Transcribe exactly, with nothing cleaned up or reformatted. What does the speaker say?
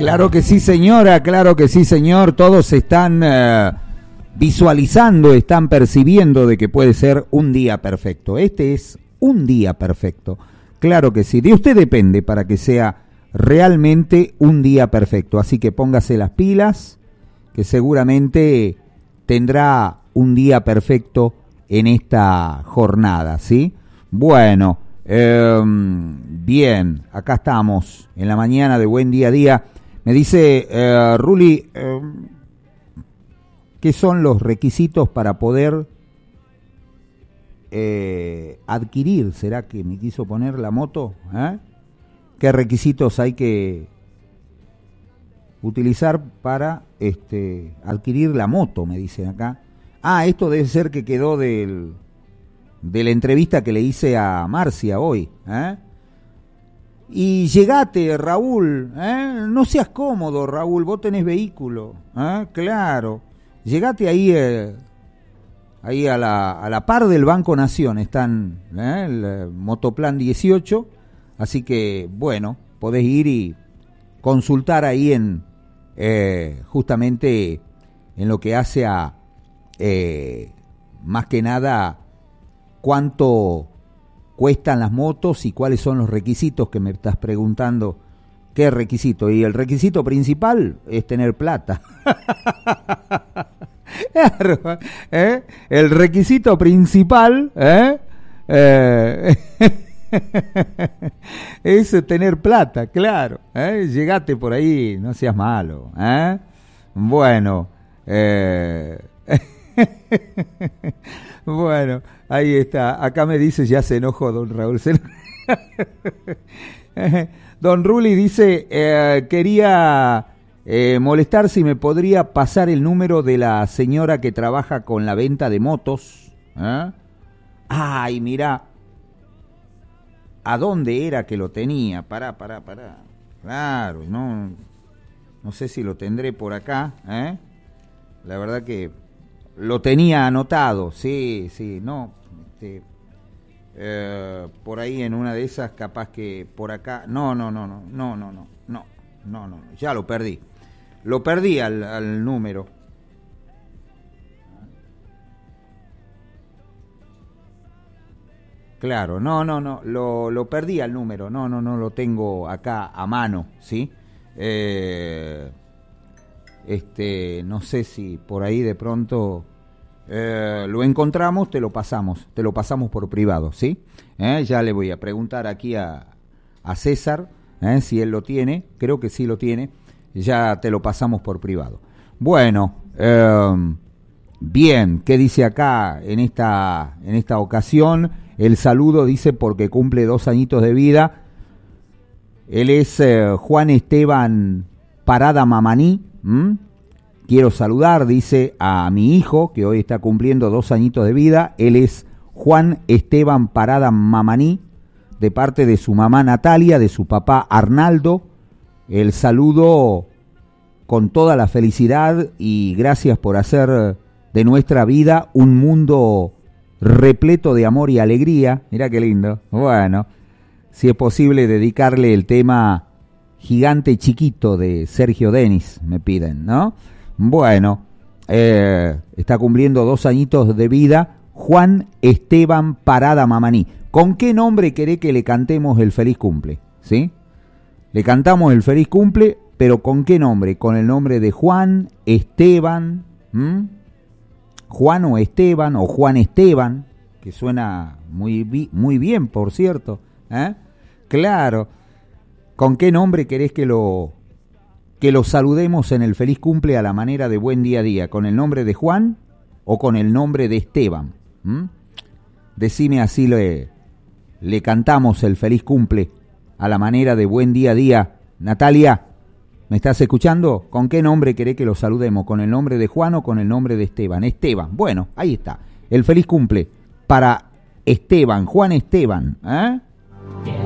Claro que sí, señora, claro que sí, señor. Todos están uh, visualizando, están percibiendo de que puede ser un día perfecto. Este es un día perfecto. Claro que sí. De usted depende para que sea realmente un día perfecto. Así que póngase las pilas, que seguramente tendrá un día perfecto en esta jornada, ¿sí? Bueno, eh, bien, acá estamos en la mañana de Buen Día a Día. Me dice eh, Ruli, eh, ¿qué son los requisitos para poder eh, adquirir? ¿Será que me quiso poner la moto? ¿Eh? ¿Qué requisitos hay que utilizar para este, adquirir la moto? Me dicen acá. Ah, esto debe ser que quedó del, de la entrevista que le hice a Marcia hoy, ¿eh? Y llegate, Raúl, ¿eh? No seas cómodo, Raúl, vos tenés vehículo, ¿eh? Claro, llegate ahí, eh, ahí a la, a la par del Banco Nación, están, ¿eh? El Motoplan dieciocho, así que, bueno, podés ir y consultar ahí en, eh, justamente en lo que hace a, eh, más que nada, cuánto cuestan las motos y cuáles son los requisitos que me estás preguntando. ¿Qué requisito? Y el requisito principal es tener plata. ¿Eh? El requisito principal ¿eh? Eh, es tener plata, claro. ¿eh? Llegate por ahí, no seas malo. ¿eh? Bueno, eh, bueno, ahí está. Acá me dice, ya se enojó don Raúl. Se Don Ruli dice, eh, quería eh, molestar si me podría pasar el número de la señora que trabaja con la venta de motos. ¿eh? Ay, mira, ¿a dónde era que lo tenía? Pará, pará, pará. Claro, no, no sé si lo tendré por acá. ¿eh? La verdad que lo tenía anotado, sí, sí, no, este, eh, por ahí en una de esas, capaz que por acá, no, no, no, no, no, no, no, no, no, no, ya lo perdí, lo perdí al, al número. Claro, no, no, no, lo, lo perdí al número, no, no, no lo tengo acá a mano, ¿sí? Eh... Este, no sé si por ahí de pronto eh, lo encontramos, te lo pasamos, te lo pasamos por privado, ¿sí? ¿Eh? Ya le voy a preguntar aquí a, a César ¿eh? si él lo tiene, creo que sí lo tiene, ya te lo pasamos por privado. Bueno, eh, bien, ¿qué dice acá en esta, en esta ocasión? El saludo dice porque cumple dos añitos de vida, él es eh, Juan Esteban Parada Mamaní. ¿Mm? Quiero saludar, dice, a mi hijo, que hoy está cumpliendo dos añitos de vida. Él es Juan Esteban Parada Mamaní, de parte de su mamá Natalia, de su papá Arnaldo. El saludo con toda la felicidad y gracias por hacer de nuestra vida un mundo repleto de amor y alegría. Mirá qué lindo. Bueno, si es posible dedicarle el tema Gigante Chiquito de Sergio Denis, me piden, ¿no? Bueno, eh, está cumpliendo dos añitos de vida Juan Esteban Parada Mamaní. ¿Con qué nombre querés que le cantemos el feliz cumple? ¿Sí? Le cantamos el feliz cumple, pero ¿con qué nombre? ¿Con el nombre de Juan, Esteban, ¿m? Juan o Esteban, o Juan Esteban, que suena muy, muy bien, por cierto, ¿eh? Claro. ¿Con qué nombre querés que lo que lo saludemos en el feliz cumple a la manera de Buen Día a Día? ¿Con el nombre de Juan o con el nombre de Esteban? ¿Mm? Decime, así le, le cantamos el feliz cumple a la manera de Buen Día a Día. Natalia, ¿me estás escuchando? ¿Con qué nombre querés que lo saludemos? ¿Con el nombre de Juan o con el nombre de Esteban? Esteban, bueno, ahí está. El feliz cumple para Esteban, Juan Esteban, ¿eh?